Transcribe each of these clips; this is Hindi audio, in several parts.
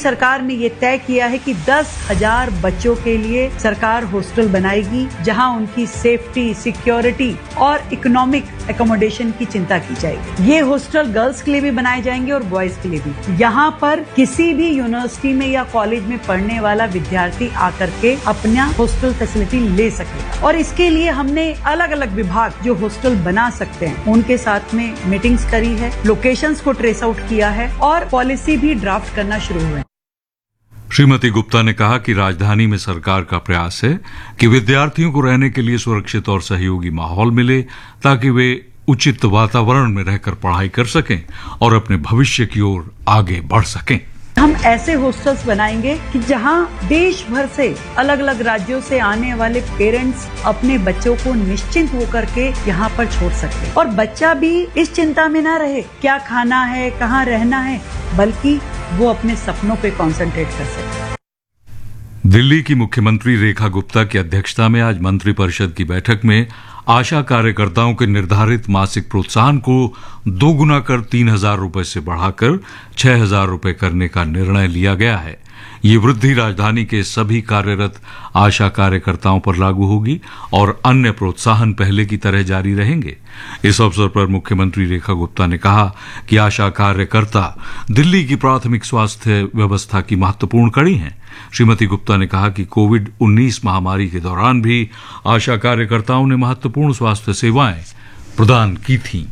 सरकार ने ये तय किया है कि 10,000 बच्चों के लिए सरकार हॉस्टल बनाएगी, जहां उनकी सेफ्टी, सिक्योरिटी और इकोनॉमिक एकोमोडेशन की चिंता की जाएगी। ये हॉस्टल गर्ल्स के लिए भी बनाए जाएंगे और बॉयज के लिए भी। यहाँ पर किसी भी यूनिवर्सिटी में या कॉलेज में पढ़ने वाला विद्यार्थी आकर के अपना हॉस्टल फैसिलिटी ले सकेगा। और इसके लिए हमने अलग अलग विभाग जो हॉस्टल बना सकते हैं उनके साथ में मीटिंग्स करी है, लोकेशंस को ट्रेस आउट किया है और पॉलिसी भी ड्राफ्ट करना शुरू हुआ है। श्रीमती गुप्ता ने कहा कि राजधानी में सरकार का प्रयास है कि विद्यार्थियों को रहने के लिए सुरक्षित और सहयोगी माहौल मिले, ताकि वे उचित वातावरण में रहकर पढ़ाई कर सकें और अपने भविष्य की ओर आगे बढ़ सकें। हम ऐसे हॉस्टल्स बनाएंगे कि जहां देश भर से अलग अलग राज्यों से आने वाले पेरेंट्स अपने बच्चों को निश्चिंत होकर के यहाँ पर छोड़ सकते और बच्चा भी इस चिंता में ना रहे क्या खाना है, कहाँ रहना है, बल्कि वो अपने सपनों पे कंसंट्रेट कर सके। दिल्ली की मुख्यमंत्री रेखा गुप्ता की अध्यक्षता में आज मंत्रिपरिषद की बैठक में आशा कार्यकर्ताओं के निर्धारित मासिक प्रोत्साहन को दोगुना कर 3,000 रुपए से बढ़ाकर 6,000 रुपए करने का निर्णय लिया गया है। ये वृद्धि राजधानी के सभी कार्यरत आशा कार्यकर्ताओं पर लागू होगी और अन्य प्रोत्साहन पहले की तरह जारी रहेंगे। इस अवसर पर मुख्यमंत्री रेखा गुप्ता ने कहा कि आशा कार्यकर्ता दिल्ली की प्राथमिक स्वास्थ्य व्यवस्था की महत्वपूर्ण कड़ी हैं। श्रीमती गुप्ता ने कहा कि कोविड-19 महामारी के दौरान भी आशा कार्यकर्ताओं ने महत्वपूर्ण स्वास्थ्य सेवाएं प्रदान की थीं।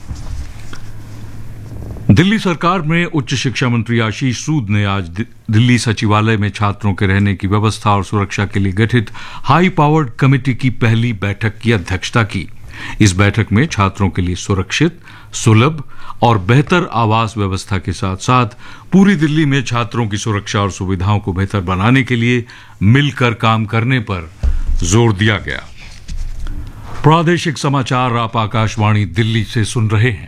दिल्ली सरकार में उच्च शिक्षा मंत्री आशीष सूद ने आज दिल्ली सचिवालय में छात्रों के रहने की व्यवस्था और सुरक्षा के लिए गठित हाई पावर्ड कमेटी की पहली बैठक की अध्यक्षता की। इस बैठक में छात्रों के लिए सुरक्षित, सुलभ और बेहतर आवास व्यवस्था के साथ साथ पूरी दिल्ली में छात्रों की सुरक्षा और सुविधाओं को बेहतर बनाने के लिए मिलकर काम करने पर जोर दिया गया। प्रादेशिक समाचार आप आकाशवाणी दिल्ली से सुन रहे हैं।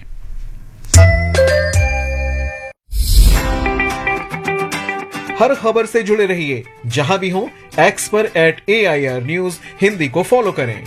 हर खबर से जुड़े रहिए, जहां भी हो एक्स पर @AIR न्यूज हिंदी को फॉलो करें।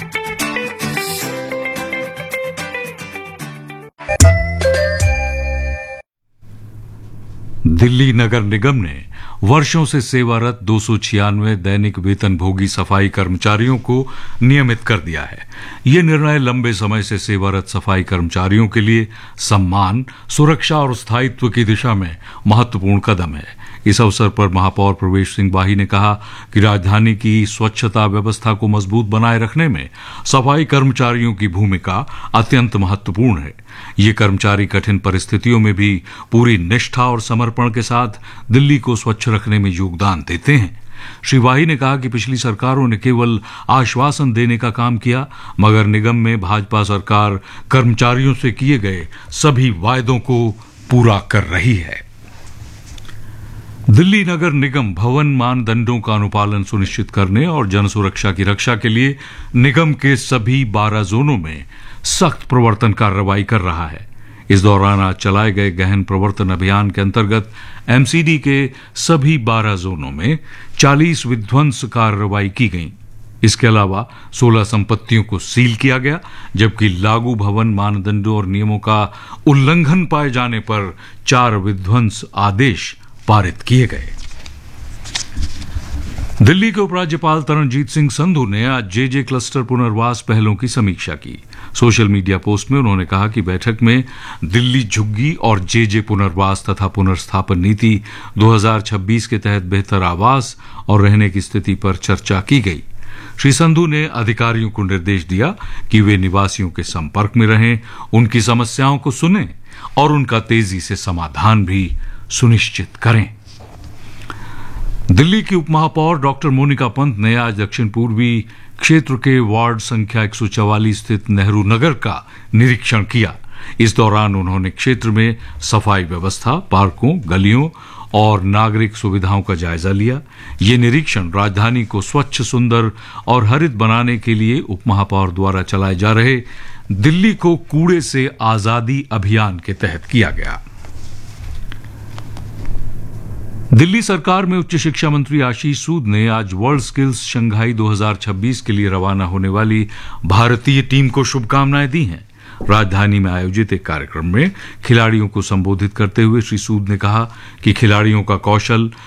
दिल्ली नगर निगम ने वर्षों से सेवारत 296 दैनिक वेतनभोगी सफाई कर्मचारियों को नियमित कर दिया है। ये निर्णय लंबे समय से सेवारत सफाई कर्मचारियों के लिए सम्मान, सुरक्षा और स्थायित्व की दिशा में महत्वपूर्ण कदम है। इस अवसर पर महापौर प्रवेश सिंह बाही ने कहा कि राजधानी की स्वच्छता व्यवस्था को मजबूत बनाए रखने में सफाई कर्मचारियों की भूमिका अत्यंत महत्वपूर्ण है। ये कर्मचारी कठिन परिस्थितियों में भी पूरी निष्ठा और समर्पण के साथ दिल्ली को स्वच्छ रखने में योगदान देते हैं। श्री वाही ने कहा कि पिछली सरकारों ने केवल आश्वासन देने का काम किया, मगर निगम में भाजपा सरकार कर्मचारियों से किए गए सभी वायदों को पूरा कर रही है। दिल्ली नगर निगम भवन मानदंडों का अनुपालन सुनिश्चित करने और जन सुरक्षा की रक्षा के लिए निगम के सभी 12 जोनों में सख्त प्रवर्तन कार्रवाई कर रहा है। इस दौरान आज चलाए गए गहन प्रवर्तन अभियान के अंतर्गत एमसीडी के सभी 12 जोनों में 40 विध्वंस कार्रवाई की गई। इसके अलावा 16 संपत्तियों को सील किया गया, जबकि लागू भवन मानदंडों और नियमों का उल्लंघन पाए जाने पर 4 विध्वंस आदेश पारित किए गए। दिल्ली के उपराज्यपाल तरणजीत सिंह संधू ने आज जेजे क्लस्टर पुनर्वास पहलों की समीक्षा की। सोशल मीडिया पोस्ट में उन्होंने कहा कि बैठक में दिल्ली झुग्गी और जेजे पुनर्वास तथा पुनर्स्थापन नीति 2026 के तहत बेहतर आवास और रहने की स्थिति पर चर्चा की गई। श्री संधू ने अधिकारियों को निर्देश दिया कि वे निवासियों के संपर्क में रहें, उनकी समस्याओं को सुनें और उनका तेजी से समाधान भी सुनिश्चित करें। दिल्ली की उपमहापौर डॉक्टर मोनिका पंत ने आज दक्षिण पूर्वी क्षेत्र के वार्ड संख्या 144 स्थित नेहरू नगर का निरीक्षण किया। इस दौरान उन्होंने क्षेत्र में सफाई व्यवस्था, पार्कों, गलियों और नागरिक सुविधाओं का जायजा लिया। ये निरीक्षण राजधानी को स्वच्छ, सुंदर और हरित बनाने के लिए उपमहापौर द्वारा चलाए जा रहे दिल्ली को कूड़े से आजादी अभियान के तहत किया गया। दिल्ली सरकार में उच्च शिक्षा मंत्री आशीष सूद ने आज वर्ल्ड स्किल्स शंघाई 2026 के लिए रवाना होने वाली भारतीय टीम को शुभकामनाएं दी हैं। राजधानी में आयोजित एक कार्यक्रम में खिलाड़ियों को संबोधित करते हुए श्री सूद ने कहा कि खिलाड़ियों का कौशल